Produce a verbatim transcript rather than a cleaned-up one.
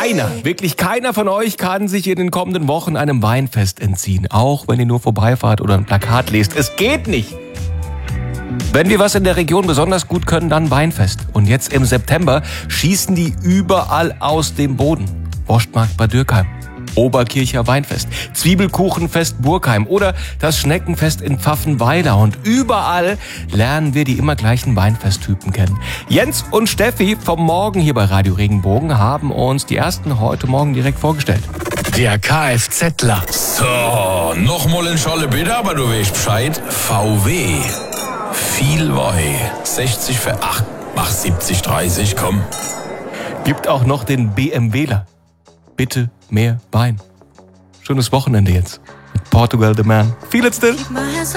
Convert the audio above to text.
Keiner, wirklich keiner von euch kann sich in den kommenden Wochen einem Weinfest entziehen. Auch wenn ihr nur vorbeifahrt oder ein Plakat lest. Es geht nicht. Wenn wir was in der Region besonders gut können, dann Weinfest. Und jetzt im September schießen die überall aus dem Boden. Wurstmarkt Bad Dürkheim, Oberkircher Weinfest, Zwiebelkuchenfest Burgheim oder das Schneckenfest in Pfaffenweiler. Und überall lernen wir die immer gleichen Weinfesttypen kennen. Jens und Steffi vom Morgen hier bei Radio Regenbogen haben uns die ersten heute Morgen direkt vorgestellt. Der Kfzler. So, nochmal in Scholle bitte, aber du weißt Bescheid. V W. Viel Weih. sechzig für, ach, mach siebzig, dreißig, komm. Gibt auch noch den BMWler. Bitte mehr Wein. Schönes Wochenende jetzt mit Portugal the Man. Feel it still?